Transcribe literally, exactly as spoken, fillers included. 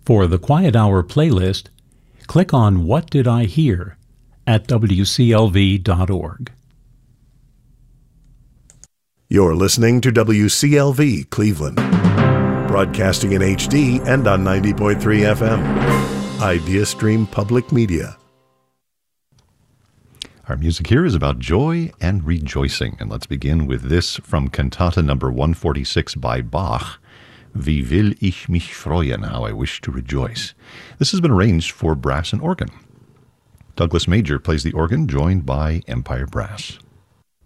For the Quiet Hour playlist, click on What Did I Hear at W C L V dot org. You're listening to W C L V Cleveland, broadcasting in H D and on ninety point three F M. IdeaStream Public Media. Our music here is about joy and rejoicing, and let's begin with this from Cantata number one forty-six by Bach, Wie will ich mich freuen, how I wish to rejoice. This has been arranged for brass and organ. Douglas Major plays the organ, joined by Empire Brass.